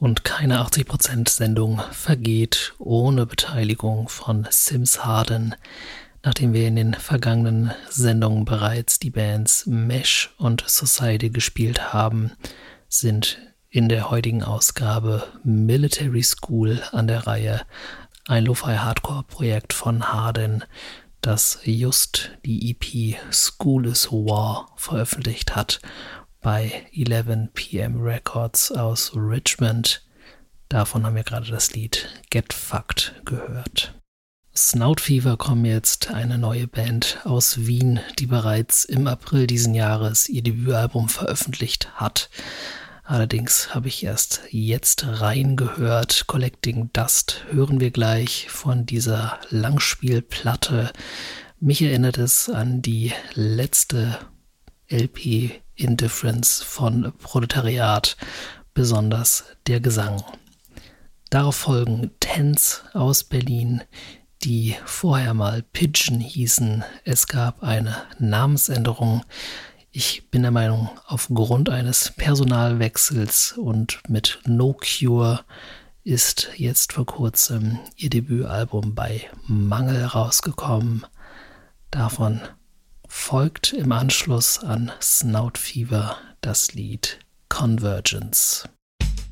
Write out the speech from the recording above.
Und keine 80% Sendung vergeht ohne Beteiligung von Sims Harden. Nachdem wir in den vergangenen Sendungen bereits die Bands Mesh und Society gespielt haben, sind in der heutigen Ausgabe Military School an der Reihe, ein Lo-Fi-Hardcore-Projekt von Harden, das just die EP School is War veröffentlicht hat bei 11 PM Records aus Richmond. Davon haben wir gerade das Lied Get Fucked gehört. Snout Fever kommen jetzt, eine neue Band aus Wien, die bereits im April diesen Jahres ihr Debütalbum veröffentlicht hat. Allerdings habe ich erst jetzt reingehört. Collecting Dust hören wir gleich von dieser Langspielplatte. Mich erinnert es an die letzte LP Indifference von Proletariat, besonders der Gesang. Darauf folgen Tens aus Berlin, die vorher mal Pigeon hießen. Es gab eine Namensänderung. Ich bin der Meinung, aufgrund eines Personalwechsels und mit No Cure ist jetzt vor kurzem ihr Debütalbum bei Mangel rausgekommen. Davon folgt im Anschluss an Snout Fever das Lied Convergence.